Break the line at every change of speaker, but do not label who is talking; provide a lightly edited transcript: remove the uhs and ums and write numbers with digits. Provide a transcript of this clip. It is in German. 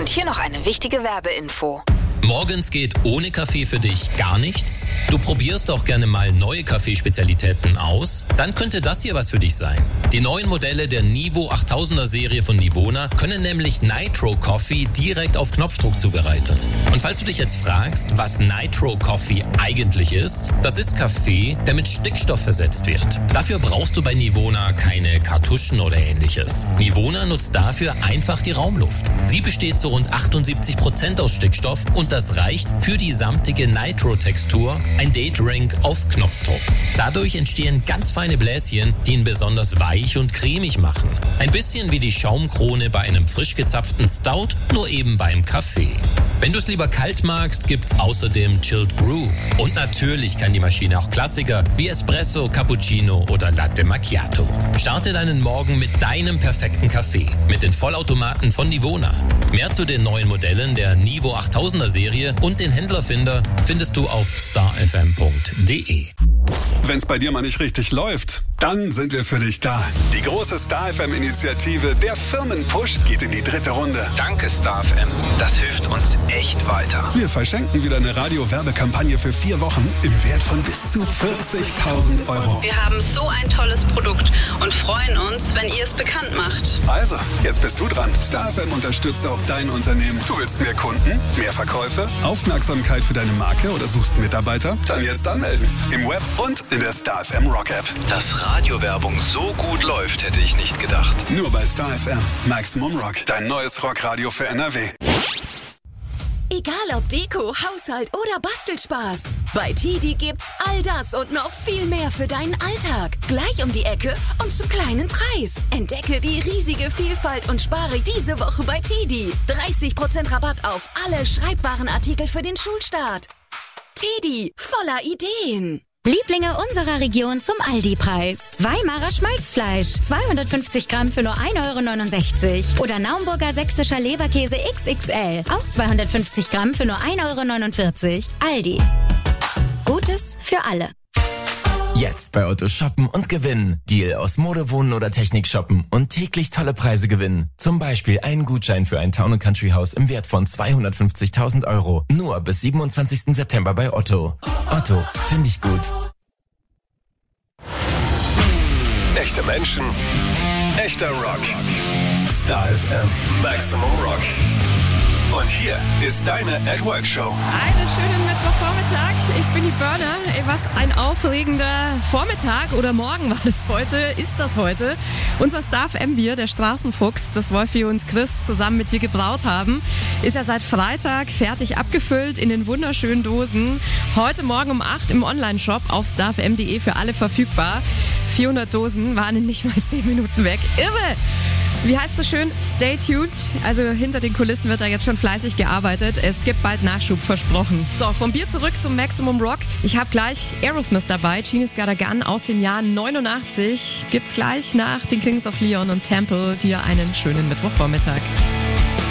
Und hier noch eine wichtige Werbeinfo.
Morgens geht ohne Kaffee für dich gar nichts? Du probierst auch gerne mal neue Kaffeespezialitäten aus? Dann könnte das hier was für dich sein. Die neuen Modelle der Nivo 8000er Serie von Nivona können nämlich Nitro Coffee direkt auf Knopfdruck zubereiten. Und falls du dich jetzt fragst, was Nitro Coffee eigentlich ist, das ist Kaffee, der mit Stickstoff versetzt wird. Dafür brauchst du bei Nivona keine Kartuschen oder ähnliches. Nivona nutzt dafür einfach die Raumluft. Sie besteht zu rund 78% aus Stickstoff und das reicht für die samtige Nitro-Textur, ein Date-Drink auf Knopfdruck. Dadurch entstehen ganz feine Bläschen, die ihn besonders weich und cremig machen. Ein bisschen wie die Schaumkrone bei einem frisch gezapften Stout, nur eben beim Kaffee. Wenn du es lieber kalt magst, gibt's außerdem Chilled Brew. Und natürlich kann die Maschine auch Klassiker wie Espresso, Cappuccino oder Latte Macchiato. Starte deinen Morgen mit deinem perfekten Kaffee, mit den Vollautomaten von Nivona. Mehr zu den neuen Modellen der Nivo 8000er Serie und den Händlerfinder findest du auf starfm.de.
Wenn's bei dir mal nicht richtig läuft, dann sind wir für dich da. Die große StarFM-Initiative Der Firmenpush geht in die 3. Runde.
Danke StarFM, das hilft uns echt weiter.
Wir verschenken wieder eine Radio-Werbekampagne für 4 Wochen im Wert von bis zu 40.000 Euro.
Wir haben so ein tolles Produkt und freuen uns, wenn ihr es bekannt macht.
Also, jetzt bist du dran. StarFM unterstützt auch dein Unternehmen. Du willst mehr Kunden, mehr Verkäufe, Aufmerksamkeit für deine Marke oder suchst Mitarbeiter? Dann jetzt anmelden. Im Web und in der StarFM Rock-App.
Dass Radiowerbung so gut läuft, hätte ich nicht gedacht.
Nur bei StarFM. Maximum Rock. Dein neues Rockradio für NRW.
Egal ob Deko, Haushalt oder Bastelspaß. Bei TIDI gibt's all das und noch viel mehr für deinen Alltag. Gleich um die Ecke und zum kleinen Preis. Entdecke die riesige Vielfalt und spare diese Woche bei TIDI. 30% Rabatt auf alle Schreibwarenartikel für den Schulstart. TIDI, voller Ideen.
Lieblinge unserer Region zum Aldi-Preis. Weimarer Schmalzfleisch, 250 Gramm für nur 1,69 € Oder Naumburger sächsischer Leberkäse XXL, auch 250 Gramm für nur 1,49 €. Aldi. Gutes für alle.
Jetzt bei Otto shoppen und gewinnen. Deal aus Mode, Wohnen oder Technik shoppen und täglich tolle Preise gewinnen. Zum Beispiel einen Gutschein für ein Town & Country Haus im Wert von 250.000 €. Nur bis 27. September bei Otto. Otto, finde ich gut.
Echte Menschen, echter Rock. StarFM Maximum Rock. Und hier ist deine @Work-Show.
Einen schönen Mittwochvormittag. Ich bin die Burner. Was ein aufregender Vormittag oder Morgen war das heute, ist das heute. Unser StarFM-Bier, der Straßenfuchs, das Wolfi und Chris zusammen mit dir gebraut haben, ist ja seit Freitag fertig abgefüllt in den wunderschönen Dosen. Heute Morgen um 8 im Onlineshop auf starfm.de für alle verfügbar. 400 Dosen waren in nicht mal 10 Minuten weg. Irre! Wie heißt es so schön? Stay tuned. Also hinter den Kulissen wird da jetzt schon fleißig gearbeitet. Es gibt bald Nachschub, versprochen. So, vom Bier zurück zum Maximum Rock. Ich habe gleich Aerosmith dabei. Gene's Got a Gun aus dem Jahr 89. Gibt's gleich nach den Kings of Leon und Temple dir einen schönen Mittwochvormittag.